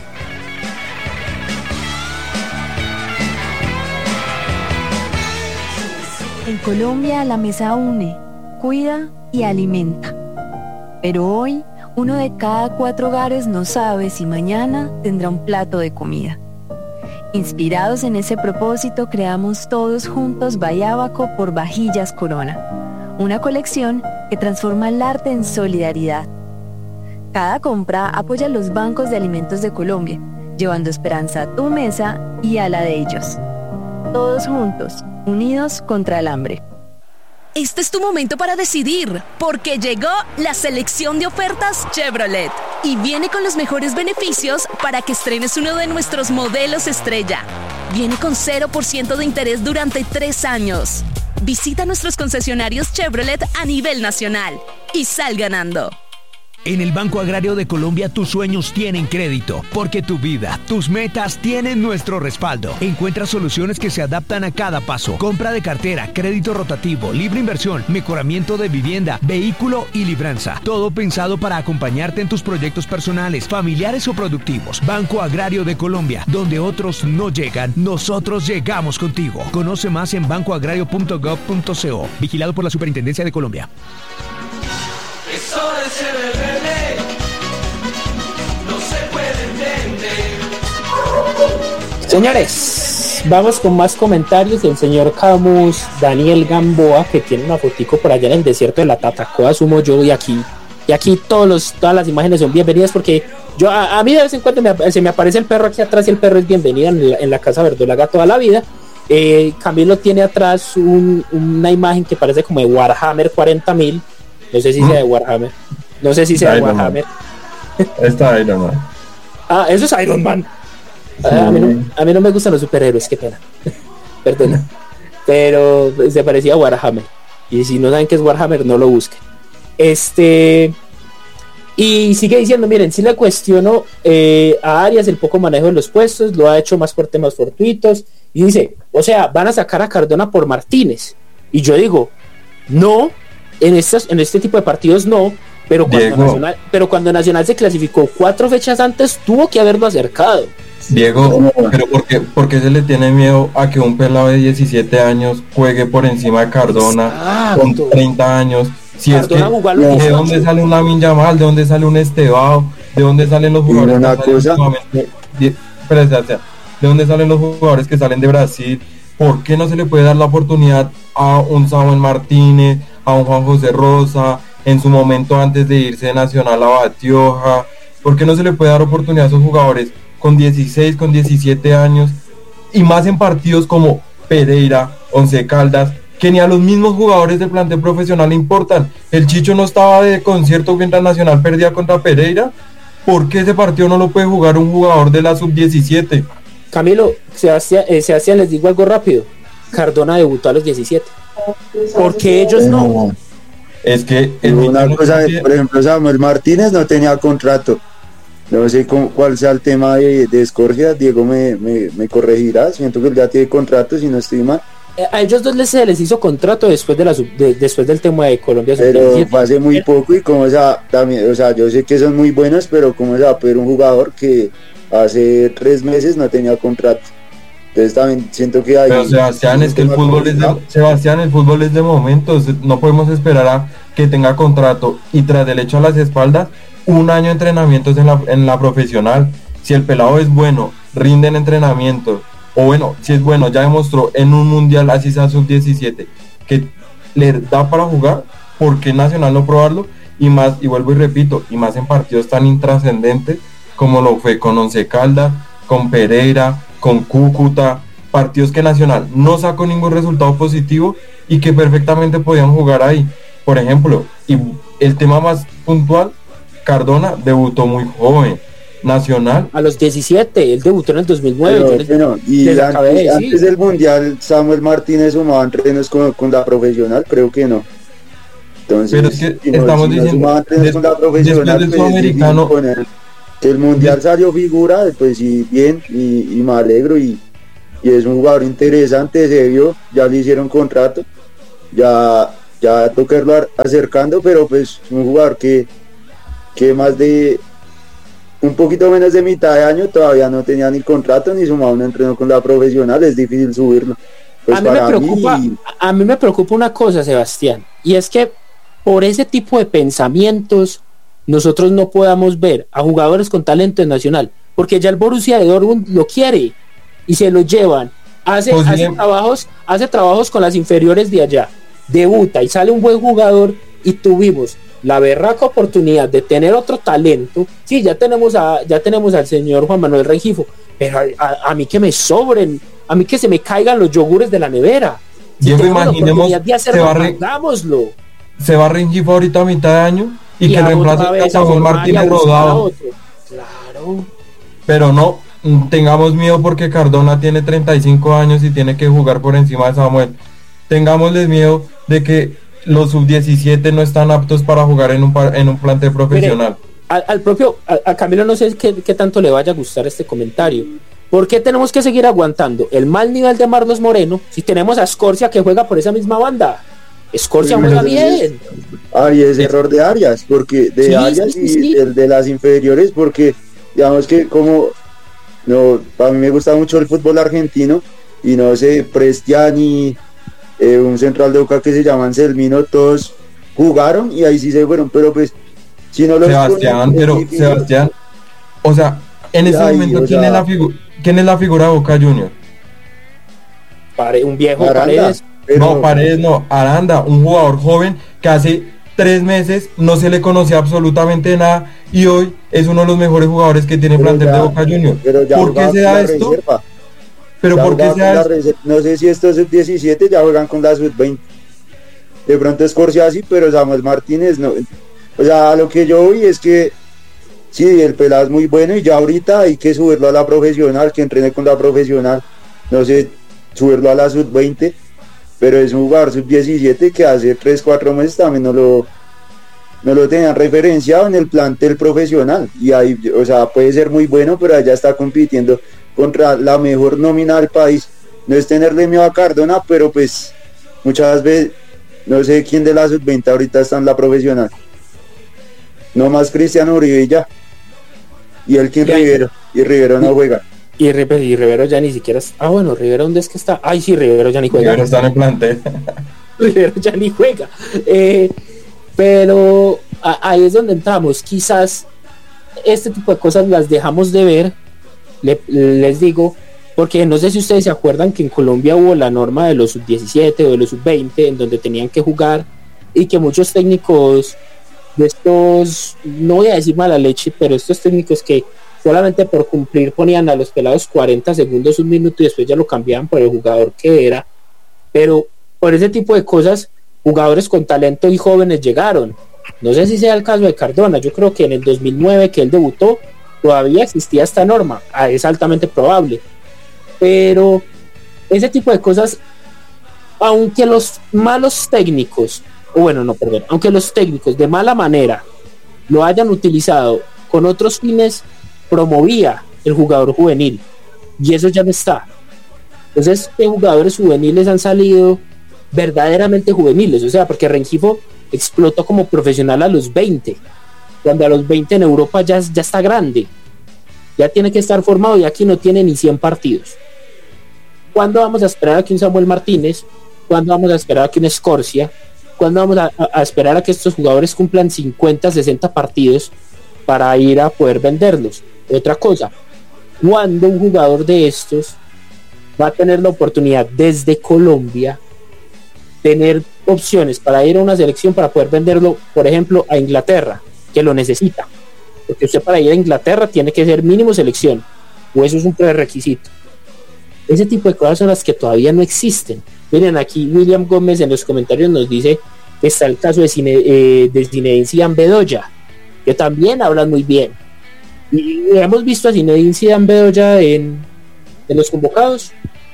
S10: En Colombia la mesa une, cuida y alimenta. Pero hoy, uno de cada cuatro hogares no sabe si mañana tendrá un plato de comida. Inspirados en ese propósito, creamos todos juntos Bayábaco por Vajillas Corona, una colección que transforma el arte en solidaridad. Cada compra apoya a los bancos de alimentos de Colombia, llevando esperanza a tu mesa y a la de ellos. Todos juntos, unidos contra el hambre.
S11: Este es tu momento para decidir, porque llegó la selección de ofertas Chevrolet y viene con los mejores beneficios para que estrenes uno de nuestros modelos estrella. Viene con cero por ciento de interés durante tres años. Visita nuestros concesionarios Chevrolet a nivel nacional y sal ganando.
S12: En el Banco Agrario de Colombia tus sueños tienen crédito, porque tu vida, tus metas tienen nuestro respaldo. Encuentra soluciones que se adaptan a cada paso. Compra de cartera, crédito rotativo, libre inversión, mejoramiento de vivienda, vehículo y libranza. Todo pensado para acompañarte en tus proyectos personales, familiares o productivos. Banco Agrario de Colombia, donde otros no llegan, nosotros llegamos contigo. Conoce más en banco agrario punto gov punto co. Vigilado por la Superintendencia de Colombia.
S9: Eso de ser el bebé no se puede entender.
S1: Señores, vamos con más comentarios. El señor Camus Daniel Gamboa, que tiene una fotico por allá en el desierto de la Tatacoa, sumo yo, y aquí y aquí todos los, todas las imágenes son bienvenidas, porque yo a, a mí de vez en cuando me, se me aparece el perro aquí atrás y el perro es bienvenido en la, en la Casa Verdolaga toda la vida. eh, Camilo tiene atrás un, una imagen que parece como de Warhammer cuarenta mil. No sé si sea de Warhammer. No sé si sea de Warhammer.
S2: Esta Iron Man.
S1: Ah, eso es Iron Man.
S2: Sí.
S1: Ah, a, mí no, a mí no me gustan los superhéroes, qué pena. Perdona. Pero se parecía a Warhammer. Y si no saben qué es Warhammer, no lo busquen. Este. Y sigue diciendo, miren, si le cuestiono eh, a Arias el poco manejo de los puestos, lo ha hecho más por temas fortuitos. Y dice, o sea, van a sacar a Cardona por Martínez. Y yo digo, no. En, estas, en este tipo de partidos no, pero cuando, Nacional, pero cuando Nacional se clasificó cuatro fechas antes, tuvo que haberlo acercado.
S2: Diego, pero ¿por qué, por qué se le tiene miedo a que un pelado de diecisiete años juegue por encima de Cardona? Exacto. Con treinta años? Si Cardona, es que, ¿de dónde sale un Lamin Yamal? ¿De dónde sale un Estevao? ¿De dónde salen los jugadores
S3: una
S2: que
S3: cosa?
S2: salen de, ¿De dónde salen los jugadores que salen de Brasil? ¿Por qué no se le puede dar la oportunidad a un Samuel Martínez, a un Juan José Rosa, en su momento antes de irse de Nacional a Batioja? ¿Por qué no se le puede dar oportunidad a esos jugadores con dieciséis, con diecisiete años, y más en partidos como Pereira, Once Caldas, que ni a los mismos jugadores del plantel profesional le importan? El Chicho no estaba de concierto mientras Nacional perdía contra Pereira. ¿Por qué ese partido no lo puede jugar un jugador de la sub diecisiete?
S1: Camilo, Sebastián, eh, Sebastián, les digo algo rápido. Cardona debutó a los diecisiete. ¿Por qué ellos no?
S2: Es que el
S3: una cosa, no por ejemplo, Samuel Martínez no tenía contrato. No sé cómo, cuál sea el tema de, de Escorgia. Diego me, me, me corregirá. Siento que él ya tiene contrato, si no estoy mal.
S1: A ellos dos les, se les hizo contrato después de la sub, de, después del tema de Colombia.
S3: Pero fue hace muy poco, y como o sea, también, o sea, yo sé que son muy buenos, pero como se va a pedir un jugador que hace tres meses no tenía contrato. Entonces también siento que hay...
S2: Pero Sebastián, es que el fútbol es de, Sebastián, el fútbol es de momentos. No podemos esperar a que tenga contrato y tras del hecho a las espaldas un año de entrenamientos en la, en la profesional. Si el pelado es bueno, rinde en entrenamiento, o bueno, si es bueno, ya demostró en un mundial, así sea sub diecisiete, que le da para jugar, ¿por qué Nacional no probarlo? Y más, y vuelvo y repito, y más en partidos tan intrascendentes como lo fue con Once Caldas, con Pereira, con Cúcuta, partidos que Nacional no sacó ningún resultado positivo y que perfectamente podían jugar ahí. Por ejemplo, y el tema más puntual, Cardona debutó muy joven. Nacional
S1: a los diecisiete, él debutó en el dos mil nueve.
S3: Pero,
S1: les,
S3: bueno, y
S1: les
S3: antes,
S1: de
S3: antes del Mundial, Samuel Martínez sumaba entrenos con, con la profesional, creo que no. Entonces,
S2: pero es que
S3: si no,
S2: estamos
S3: si
S2: diciendo,
S3: no des, con la profesional,
S2: del
S3: pues,
S2: sudamericano,
S3: que el Mundial salió figura, pues sí, bien, y, y me alegro, y, y es un jugador interesante, se vio, ya le hicieron contrato, ya, ya toca irlo acercando, pero pues un jugador que, que más de un poquito menos de mitad de año todavía no tenía ni contrato ni sumaba un entreno con la profesional, es difícil subirlo. Pues
S1: a mí me
S3: para
S1: preocupa,
S3: mí...
S1: a mí me preocupa una cosa, Sebastián, y es que por ese tipo de pensamientos nosotros no podamos ver a jugadores con talento en Nacional, porque ya el Borussia de Dortmund lo quiere y se lo llevan, hace,
S2: pues
S1: hace trabajos, hace trabajos con las inferiores de allá, debuta y sale un buen jugador, y tuvimos la berraca oportunidad de tener otro talento. Sí, ya tenemos a, ya tenemos al señor Juan Manuel Rengifo, pero a, a, a mí que me sobren, a mí que se me caigan los yogures de la nevera. Si
S2: Diego,
S1: tenemos
S2: imaginemos,
S1: la de hacerlo,
S2: se, va re,
S1: hagámoslo.
S2: se va Rengifo ahorita a mitad de año y, y que reemplace a Samuel Martínez Rodado.
S1: Claro.
S2: Pero no tengamos miedo porque Cardona tiene treinta y cinco años y tiene que jugar por encima de Samuel. Tengámosles miedo de que los sub diecisiete no están aptos para jugar en un, en un plantel profesional.
S1: Mire, al, al propio, a, a Camilo no sé qué, qué tanto le vaya a gustar este comentario. ¿Por qué tenemos que seguir aguantando el mal nivel de Marlos Moreno si tenemos a Scorcia que juega por esa misma banda? Scorcia juega bien.
S3: Ay, es error de Arias, porque de sí, Arias sí, y sí. El de las inferiores, porque digamos que como no, para mí me gusta mucho el fútbol argentino y no sé, Prestiani, Eh, un central de Boca que se llama Anselmino, todos jugaron y ahí sí se fueron, pero pues si no los
S2: Sebastián, ponen, pero difícil. Sebastián, o sea, en este Ay, momento ¿quién, sea, es la figu- ¿quién es la figura de Boca Junior?
S1: Pare, un viejo
S3: Aranda,
S1: Paredes.
S2: Pero... No, Paredes no, Aranda, un jugador joven que hace tres meses no se le conocía absolutamente nada y hoy es uno de los mejores jugadores que tiene plantel de Boca Junior. ¿Por qué se da esto? Reserva. Pero
S3: ya
S2: porque sea
S3: no sé si estos sub diecisiete ya juegan con la sub veinte, de pronto es Corsia así, pero Samuel Martínez no. O sea, lo que yo vi es que sí, el pelado es muy bueno y ya ahorita hay que subirlo a la profesional, que entrene con la profesional, no sé, subirlo a la sub veinte, pero es un jugador sub diecisiete que hace tres cuatro meses también no lo no lo tenían referenciado en el plantel profesional y ahí, o sea, puede ser muy bueno, pero allá está compitiendo contra la mejor nómina del país. No es tenerle miedo a Cardona, pero pues muchas veces no sé quién de la sub veinte ahorita está en la profesional, no más Cristiano Uribe y ya, y el quien Rivero, y Rivero no juega,
S1: y, y Rivero ya ni siquiera es... ah bueno, Rivero ¿dónde es que está? Ay sí, Rivero ya ni juega,
S2: Rivero está en el plantel.
S1: Rivero ya ni juega, eh, pero a, ahí es donde entramos, quizás este tipo de cosas las dejamos de ver. Le, les digo, porque no sé si ustedes se acuerdan que en Colombia hubo la norma de los sub diecisiete o de los sub veinte en donde tenían que jugar y que muchos técnicos de estos, no voy a decir mala leche, pero estos técnicos que solamente por cumplir ponían a los pelados cuarenta segundos, un minuto y después ya lo cambiaban por el jugador que era, pero por ese tipo de cosas jugadores con talento y jóvenes llegaron. No sé si sea el caso de Cardona, yo creo que en el dos mil nueve que él debutó todavía existía esta norma, es altamente probable, pero ese tipo de cosas, aunque los malos técnicos, o bueno, no, perdón, aunque los técnicos de mala manera lo hayan utilizado con otros fines, promovía el jugador juvenil, y eso ya no está. Entonces, ¿qué jugadores juveniles han salido verdaderamente juveniles? O sea, porque Rengifo explotó como profesional a los veinte, cuando a los veinte en Europa ya, ya está grande, ya tiene que estar formado y aquí no tiene ni cien partidos. ¿Cuándo vamos a esperar a que un Samuel Martínez? ¿Cuándo vamos a esperar a que un Scorcia? ¿Cuándo vamos a, a esperar a que estos jugadores cumplan cincuenta, sesenta partidos para ir a poder venderlos? Otra cosa, ¿cuándo un jugador de estos va a tener la oportunidad desde Colombia tener opciones para ir a una selección para poder venderlo, por ejemplo, a Inglaterra, que lo necesita. Porque usted para ir a Inglaterra tiene que ser mínimo selección, o eso es un prerequisito. Ese tipo de cosas son las que todavía no existen. Miren, aquí William Gómez en los comentarios nos dice que está el caso de, Cine, eh, de Zinedine Zidane Bedoya, que también hablan muy bien. Y hemos visto a Zinedine Zidane Bedoya en, en los convocados.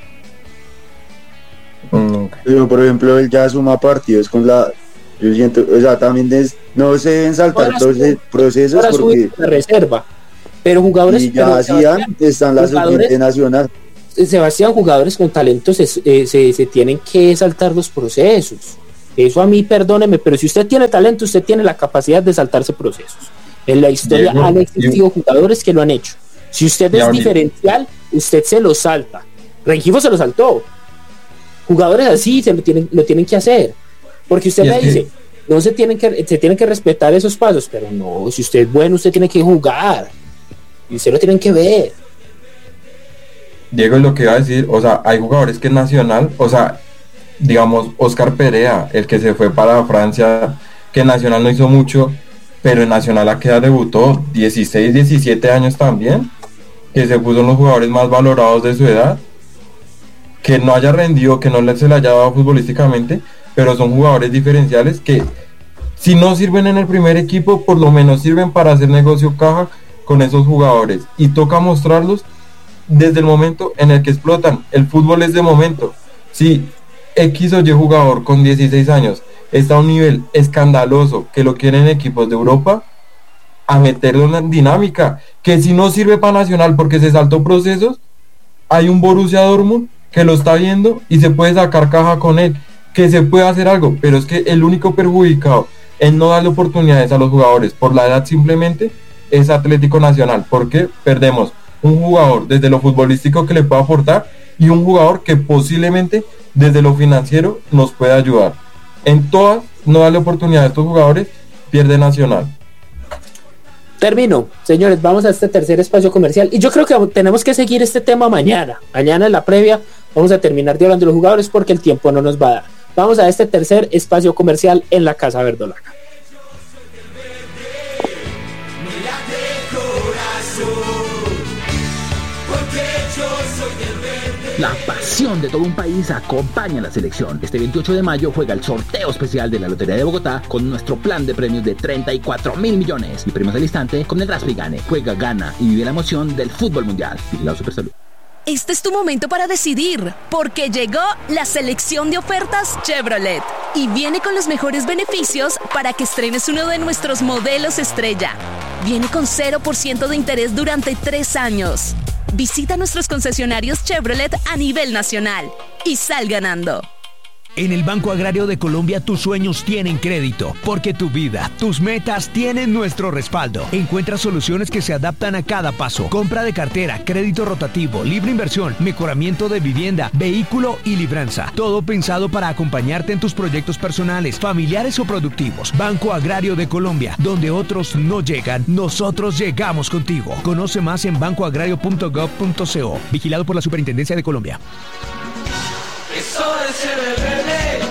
S3: Pero, por ejemplo, él ya suma partidos con la... Yo siento, o sea, también es, no se deben saltar proce- procesos porque...
S1: La reserva, pero jugadores...
S3: Y ya hacían, están la sub-veinte nacional.
S1: Sebastián, jugadores con talentos se, eh, se, se tienen que saltar los procesos. Eso a mí, perdóneme, pero si usted tiene talento, usted tiene la capacidad de saltarse procesos. En la historia Diego, han existido yo, jugadores que lo han hecho. Si usted es diferencial, usted se lo salta. Rengifo se lo saltó. Jugadores así se lo tienen, lo tienen que hacer. Porque usted me dice, que... no se tienen que, se tienen que respetar esos pasos, pero no, si usted es bueno, usted tiene que jugar. Y usted lo tienen que ver.
S2: Diego, es lo que iba a decir, o sea, hay jugadores que es nacional, o sea, digamos, Oscar Perea, el que se fue para Francia, que en Nacional no hizo mucho, pero en Nacional a qué debutó, dieciséis, diecisiete años también, que se puso en los jugadores más valorados de su edad, que no haya rendido, que no se le haya dado futbolísticamente, pero son jugadores diferenciales que si no sirven en el primer equipo, por lo menos sirven para hacer negocio caja con esos jugadores, y toca mostrarlos desde el momento en el que explotan. El fútbol es de momento. Si X o Y jugador con dieciséis años está a un nivel escandaloso que lo quieren equipos de Europa, a meterlo en la dinámica, que si no sirve para Nacional porque se saltó procesos, hay un Borussia Dortmund que lo está viendo y se puede sacar caja con él, que se puede hacer algo, pero es que el único perjudicado en no darle oportunidades a los jugadores por la edad simplemente es Atlético Nacional, porque perdemos un jugador desde lo futbolístico que le puede aportar y un jugador que posiblemente desde lo financiero nos puede ayudar. En todas, no darle oportunidad a estos jugadores, pierde Nacional.
S1: Termino, señores, vamos a este tercer espacio comercial y yo creo que tenemos que seguir este tema mañana. Mañana en la previa vamos a terminar de hablar de los jugadores porque el tiempo no nos va a dar. Vamos a este tercer espacio comercial en la Casa Verdolaga.
S8: La pasión de todo un país acompaña a la selección. Este veintiocho de mayo juega el sorteo especial de la Lotería de Bogotá con nuestro plan de premios de treinta y cuatro mil millones y premios al instante con el Raspi Gane. Juega, gana y vive la emoción del fútbol mundial. Vigilado Supersalud.
S11: Este es tu momento para decidir, porque llegó la selección de ofertas Chevrolet y viene con los mejores beneficios para que estrenes uno de nuestros modelos estrella. Viene con cero por ciento de interés durante tres años. Visita nuestros concesionarios Chevrolet a nivel nacional y sal ganando.
S12: En el Banco Agrario de Colombia tus sueños tienen crédito, porque tu vida, tus metas tienen nuestro respaldo. Encuentra soluciones que se adaptan a cada paso. Compra de cartera, crédito rotativo, libre inversión, mejoramiento de vivienda, vehículo y libranza. Todo pensado para acompañarte en tus proyectos personales, familiares o productivos. Banco Agrario de Colombia, donde otros no llegan, nosotros llegamos contigo. Conoce más en banco agrario punto gov punto co. Vigilado por la Superintendencia de Colombia.
S9: Eso de ser el bebé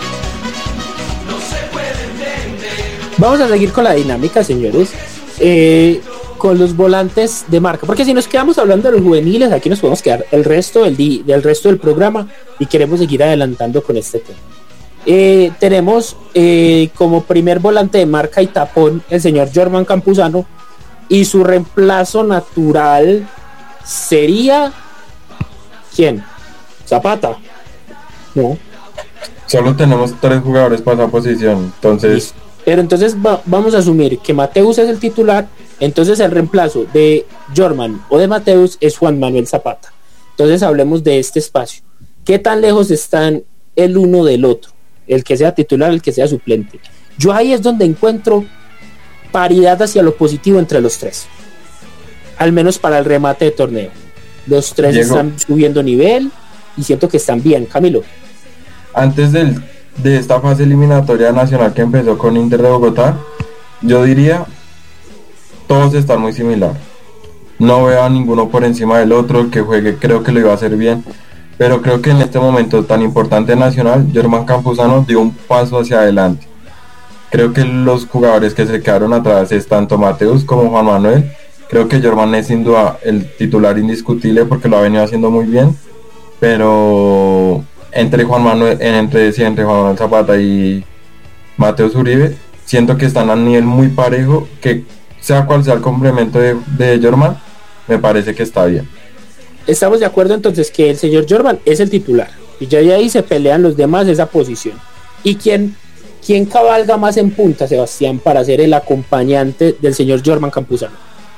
S9: no se puede entender.
S1: Vamos a seguir con la dinámica, señores, eh, con los volantes de marca, porque si nos quedamos hablando de los juveniles, aquí nos podemos quedar el resto del, di- del resto del programa y queremos seguir adelantando con este tema. Eh, tenemos eh, como primer volante de marca y tapón el señor Jorman Campuzano, y su reemplazo natural sería ¿quién? Zapata. No.
S2: Solo tenemos tres jugadores para esa posición, entonces...
S1: Pero entonces va, vamos a asumir que Mateus es el titular, entonces el reemplazo de Jorman o de Mateus es Juan Manuel Zapata. Entonces hablemos de este espacio. ¿Qué tan lejos están el uno del otro? El que sea titular, el que sea suplente. Yo ahí es donde encuentro paridad hacia lo positivo entre los tres. Al menos para el remate de torneo. Los tres Diego. Están subiendo nivel y siento que están bien. Camilo.
S2: Antes del, de esta fase eliminatoria nacional que empezó con Inter de Bogotá, yo diría, todos están muy similar. No veo a ninguno por encima del otro, que juegue, creo que lo iba a hacer bien. pero creo que en este momento tan importante nacional, Germán Campuzano dio un paso hacia adelante. Creo que los jugadores que se quedaron atrás es tanto Mateus como Juan Manuel. Creo que Germán es sin duda el titular indiscutible porque lo ha venido haciendo muy bien, pero entre Juan Manuel, entre, sí, entre Juan Manuel Zapata y Mateus Uribe, siento que están a nivel muy parejo, que sea cual sea el complemento de, de Germán, me parece que está bien.
S1: Estamos de acuerdo entonces que el señor Germán es el titular, y ya de ahí se pelean los demás esa posición. ¿Y quién, quién cabalga más en punta, Sebastián, para ser el acompañante del señor Germán Campuzano?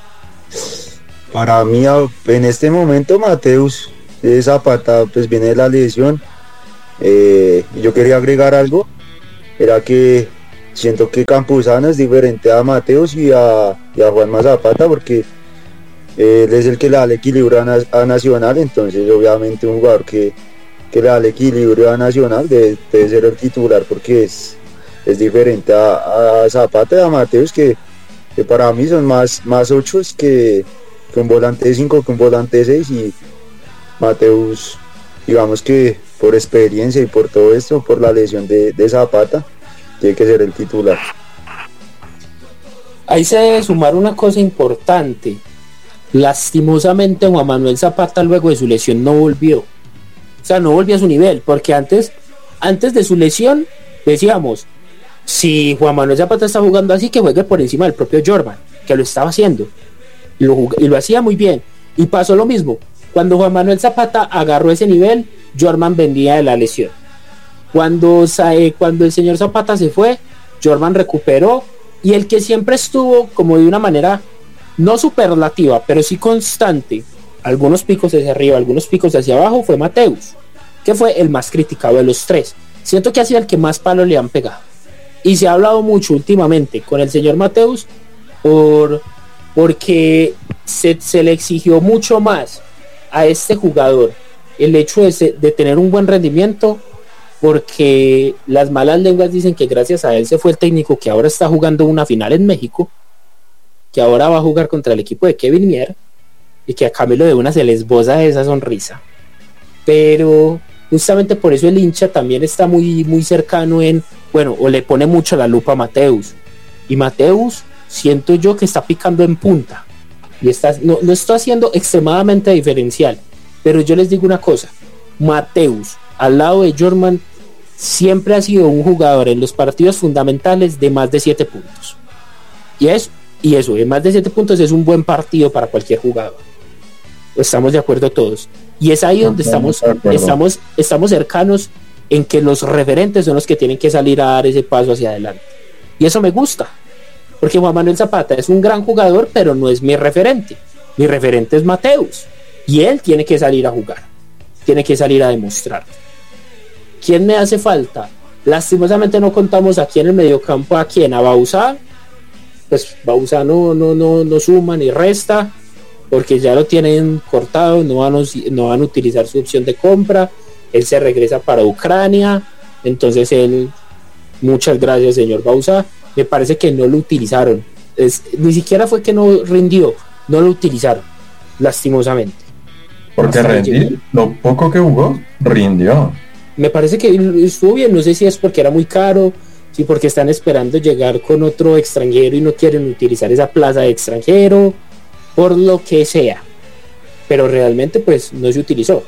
S3: Para mí, en este momento, Mateus de Zapata, pues viene de la lesión. Eh, yo quería agregar algo, era que siento que Campuzano es diferente a Mateus y a, y a Juanma Zapata, porque eh, él es el que le da el equilibrio a, a Nacional, entonces obviamente un jugador que, que le da el equilibrio a Nacional debe, debe ser el titular, porque es, es diferente a, a Zapata y a Mateus, que que para mí son más, más ochos que, que un volante de cinco, que un volante de seis, y Mateus, digamos que por experiencia y por todo esto, por la lesión de, de Zapata, tiene que ser el titular.
S1: Ahí se debe sumar una cosa importante. Lastimosamente Juan Manuel Zapata luego de su lesión no volvió. O sea, no volvió a su nivel, porque antes, antes de su lesión decíamos, si Juan Manuel Zapata está jugando así, que juegue por encima del propio Germán, que lo estaba haciendo y lo, jug- y lo hacía muy bien. Y pasó lo mismo, cuando Juan Manuel Zapata agarró ese nivel, Germán venía de la lesión. Cuando, eh, cuando el señor Zapata se fue, Germán recuperó, y el que siempre estuvo como de una manera no superlativa, pero sí constante, algunos picos hacia arriba, algunos picos hacia abajo, fue Mateus, que fue el más criticado de los tres. Siento que ha sido el que más palos le han pegado. Y se ha hablado mucho últimamente con el señor Mateus por, porque se, se le exigió mucho más a este jugador el hecho de, se, de tener un buen rendimiento, porque las malas lenguas dicen que gracias a él se fue el técnico que ahora está jugando una final en México, que ahora va a jugar contra el equipo de Kevin Mier, y que a Camilo de una se les esboza esa sonrisa. Pero justamente por eso el hincha también está muy, muy cercano en, bueno, o le pone mucho la lupa a Mateus, y Mateus siento yo que está picando en punta, y está, no, no está haciendo extremadamente diferencial, pero yo les digo una cosa, Mateus al lado de Germán siempre ha sido un jugador en los partidos fundamentales de más de siete puntos, y eso, y eso de más de siete puntos es un buen partido para cualquier jugador. Estamos de acuerdo todos, y es ahí donde estamos, estamos, estamos cercanos en que los referentes son los que tienen que salir a dar ese paso hacia adelante, y eso me gusta, porque Juan Manuel Zapata es un gran jugador, pero no es mi referente. Mi referente es Mateus, y él tiene que salir a jugar, tiene que salir a demostrar. ¿Quién me hace falta? Lastimosamente no contamos aquí en el mediocampo a quién, a Bauzá. Pues Bauzá no, no, no, no suma ni resta, porque ya lo tienen cortado, no van, a, no van a utilizar su opción de compra. Él se regresa para Ucrania, entonces él, muchas gracias señor Bauzá. Me parece que no lo utilizaron, es, ni siquiera fue que no rindió, no lo utilizaron, lastimosamente.
S2: Porque rendir, lo poco que jugó, rindió.
S1: Me parece que estuvo bien, no sé si es porque era muy caro, si porque están esperando llegar con otro extranjero y no quieren utilizar esa plaza de extranjero, por lo que sea, pero realmente pues no se utilizó.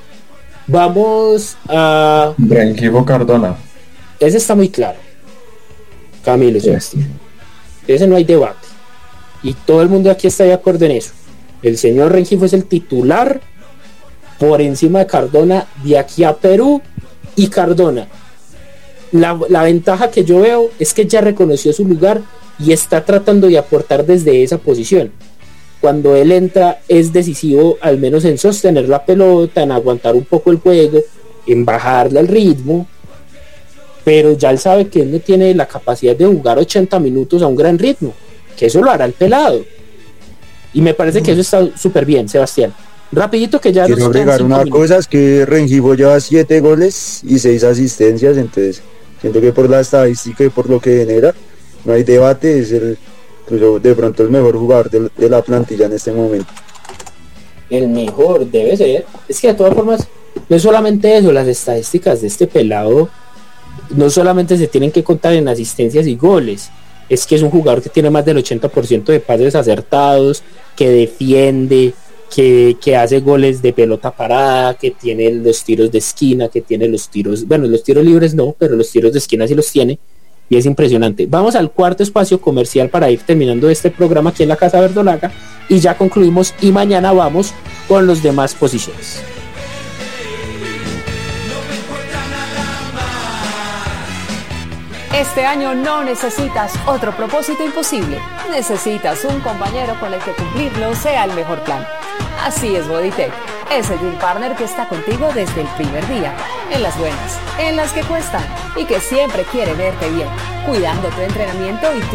S1: Vamos a...
S2: Rengifo Cardona.
S1: Ese está muy claro, Camilo, Sebastián. Ese no hay debate, y todo el mundo aquí está de acuerdo en eso. El señor Rengifo es el titular por encima de Cardona de aquí a Perú, y Cardona, la, la ventaja que yo veo es que ya reconoció su lugar y está tratando de aportar desde esa posición. Cuando él entra es decisivo, al menos en sostener la pelota, en aguantar un poco el juego, en bajarle el ritmo, pero ya él sabe que él no tiene la capacidad de jugar ochenta minutos a un gran ritmo, que eso lo hará el pelado, y me parece que eso está súper bien. Sebastián, rapidito que ya
S3: quiero
S1: nos
S3: agregar una
S1: minutos.
S3: cosa, es que Rengifo lleva siete goles y seis asistencias, entonces siento que por la estadística y por lo que genera no hay debate, es el, pues, de pronto el mejor jugador de, de la plantilla en este momento.
S1: El mejor debe ser, es que de todas formas no es solamente eso, las estadísticas de este pelado no solamente se tienen que contar en asistencias y goles, es que es un jugador que tiene más del ochenta por ciento de pases acertados, que defiende, que, que hace goles de pelota parada, que tiene los tiros de esquina, que tiene los tiros, bueno, los tiros libres no, pero los tiros de esquina sí los tiene, y es impresionante. Vamos al cuarto espacio comercial para ir terminando este programa aquí en la Casa Verdolaga, y ya concluimos, y mañana vamos con los demás posiciones.
S4: Este año no necesitas otro propósito imposible. Necesitas un compañero con el que cumplirlo sea el mejor plan. Así es Bodytech, ese Gym Partner que está contigo desde el primer día, en las buenas, en las que cuestan y que siempre quiere verte bien, cuidando tu entrenamiento y tu